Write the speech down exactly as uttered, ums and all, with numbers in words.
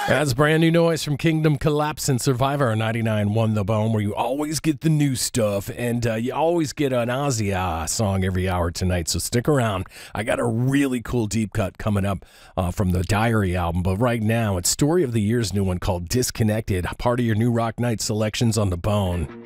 That's brand new noise from Kingdom Collapse and Survivor ninety-nine one The Bone, where you always get the new stuff, and uh, you always get an Ozzy uh, song every hour tonight, so stick around. I got a really cool deep cut coming up uh, from the Diary album, but right now it's Story of the Year's new one called Disconnected, part of your new Rock Night selections on The Bone.